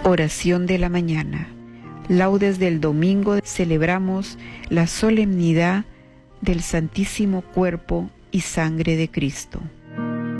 Oración de la mañana. Laudes del domingo celebramos la solemnidad del Santísimo Cuerpo y Sangre de Cristo.